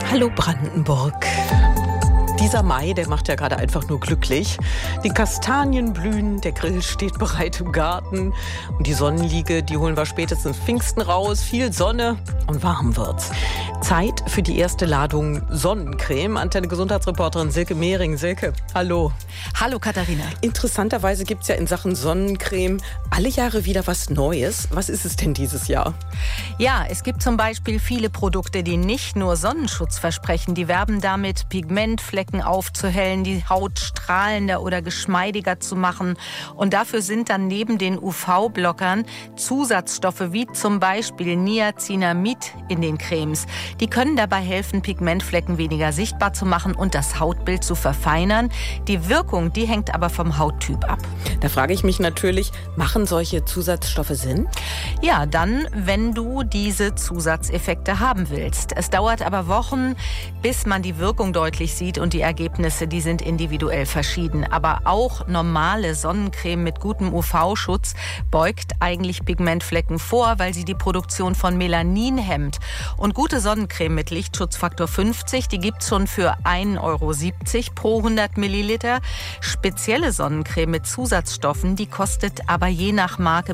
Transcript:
Hallo Brandenburg. Dieser Mai, der macht ja gerade einfach nur glücklich. Die Kastanien blühen, der Grill steht bereit im Garten. Und die Sonnenliege, die holen wir spätestens Pfingsten raus. Viel Sonne und warm wird's. Zeit für die erste Ladung Sonnencreme. Antenne-Gesundheitsreporterin Silke Mehring. Silke, hallo. Hallo Katharina. Interessanterweise gibt's ja in Sachen Sonnencreme alle Jahre wieder was Neues. Was ist es denn dieses Jahr? Ja, es gibt zum Beispiel viele Produkte, die nicht nur Sonnenschutz versprechen. Die werben damit, Pigmentflecken aufzuhellen, die Haut strahlender oder geschmeidiger zu machen. Und dafür sind dann neben den UV-Blockern Zusatzstoffe wie zum Beispiel Niacinamid in den Cremes. Die können dabei helfen, Pigmentflecken weniger sichtbar zu machen und das Hautbild zu verfeinern. Die Wirkung, die hängt aber vom Hauttyp ab. Da frage ich mich natürlich, machen solche Zusatzstoffe Sinn? Ja, dann, wenn du diese Zusatzeffekte haben willst. Es dauert aber Wochen, bis man die Wirkung deutlich sieht und die Ergebnisse, die sind individuell verschieden. Aber auch normale Sonnencreme mit gutem UV-Schutz beugt eigentlich Pigmentflecken vor, weil sie die Produktion von Melanin hemmt. Und gute Sonnencreme mit Lichtschutzfaktor 50, die gibt's schon für 1,70 € pro 100 Milliliter. Spezielle Sonnencreme mit Zusatzstoffen, die kostet aber je nach Marke